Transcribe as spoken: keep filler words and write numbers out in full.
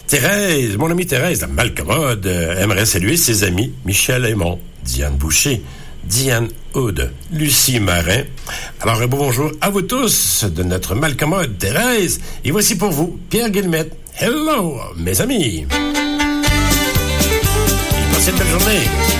Thérèse, mon amie Thérèse, la malcommode, euh, aimerait saluer ses amis Michel Aymon, Diane Boucher, Diane Aude, Lucie Marin. Alors, un beau bonjour à vous tous de notre malcommode Thérèse. Et voici pour vous, Pierre Guillemette. Hello, mes amis. Et passez une belle journée.